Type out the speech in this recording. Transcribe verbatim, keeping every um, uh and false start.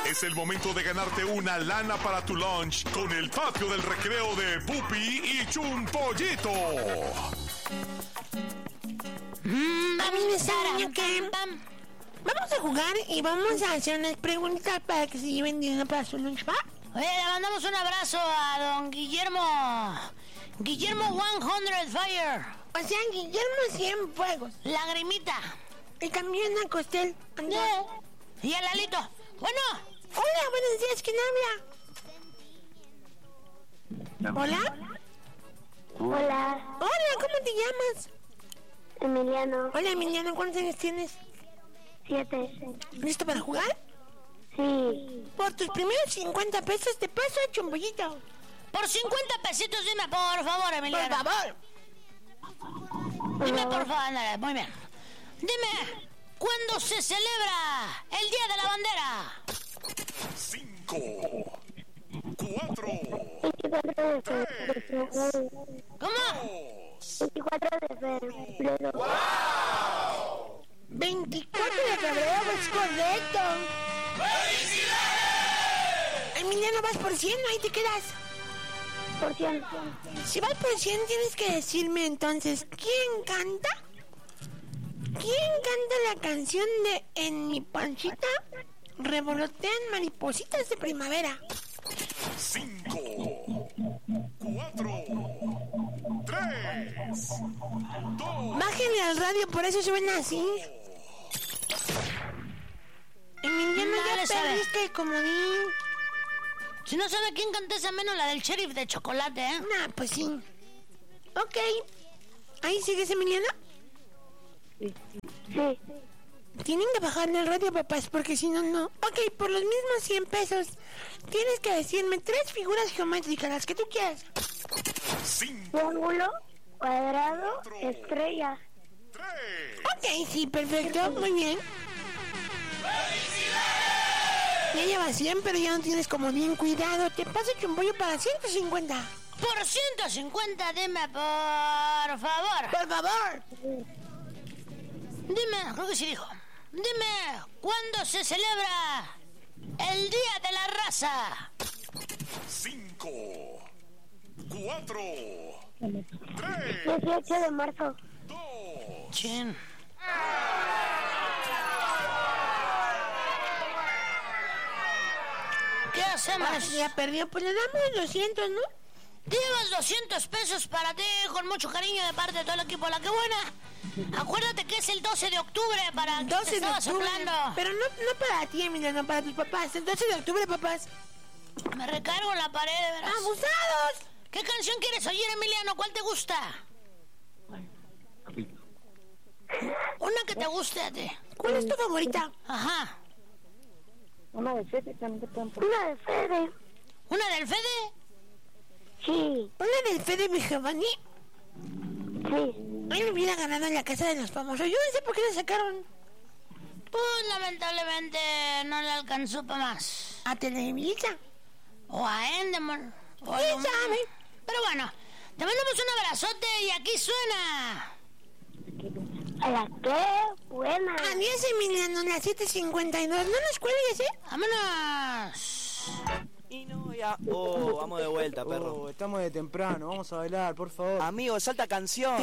Es el momento de ganarte una lana para tu lunch con el patio del recreo de Pupi y Chumpollito. Mm, a mí me sale que vamos a jugar y vamos a hacer unas preguntas para que se lleven dinero para su lunch, ¿va? Oye, le mandamos un abrazo a don Guillermo. Guillermo cien Fire. O sea, Guillermo cien fuegos. Lagrimita. Y también a Costel. Yeah. Y a Lalito. Bueno. Hola, buenos días, ¿quién habla? ¿Hola? Hola. Hola, ¿cómo te llamas? Emiliano. Hola, Emiliano, ¿cuántos años tienes? Siete. ¿Listo para jugar? Sí. Por tus primeros cincuenta pesos te paso a Chumpollito. Por cincuenta pesitos, dime, por favor, Emiliano. Por favor. Dime, por favor, ándale, muy bien. Dime, ¿cuándo se celebra el Día de la Bandera? Cinco, cuatro, veinticuatro de febrero. ¿Cómo? veinticuatro de febrero. ¡Wow! veinticuatro de febrero, es correcto. ¡Felicidades! Emiliano, vas por cien, ahí te quedas. Por cien. Si vas por cien, tienes que decirme entonces, ¿quién canta? ¿Quién canta la canción de En mi pancita revolotean maripositas de primavera? Cinco, cuatro, tres, dos. Bájenle al radio, por eso suena así. Emiliano, No ya le sabe. perdiste el comodín. Si no sabe quién canta esa, menos la del sheriff de chocolate, ¿eh? Nah, pues sí. Ok. ¿Ahí sigues, Emiliano? Sí. Tienen que bajarle al radio, papás, porque si no, no. Ok, por los mismos cien pesos, tienes que decirme tres figuras geométricas, las que tú quieras. Cinco, Triángulo, cuadrado, estrella. tres. Ok, sí, perfecto, muy bien. Ya llevas cien, pero ya no tienes comodín. Cuidado, te paso Chumpollo para ciento cincuenta. Por ciento cincuenta, dime, por favor. Por favor. Dime, creo que sí dijo. Dime, ¿cuándo se celebra el Día de la Raza? Cinco, cuatro, tres, dieciocho de marzo. dos. Chin. ¿Qué hacemos? Ahora sí ya perdió, pues le damos doscientos, ¿no? Llevas doscientos pesos para ti, con mucho cariño de parte de todo el equipo La Que Buena. Acuérdate que es el doce de octubre para que te doce de estaba octubre. soplando. Pero no, no para ti, Emiliano, para tus papás. El doce de octubre, papás. Me recargo en la pared, de veras. ¡Abusados! ¿Qué canción quieres oír, Emiliano? ¿Cuál te gusta? Una que te guste a ti. ¿Cuál es tu favorita? Ajá. Una de Fede también. Una de Fede. ¿Una del Fede? Sí. ¿Una del Fede de Giovanni? Sí. Él hubiera ganado en la casa de los famosos. Yo no sé por qué la sacaron. Pues lamentablemente no le alcanzó para más. A Televisa. O a Endemol. O a ¿Quién lo- sabe? Pero bueno, te mandamos un abrazote y aquí suena. A la que buena. Adiós, Emiliano, las siete cincuenta y dos. No nos cuelgues, ¿eh? ¡Vámonos! Y no, ya. Oh, vamos de vuelta, perro. Oh, estamos de temprano, vamos a bailar, por favor. Amigo, salta canción.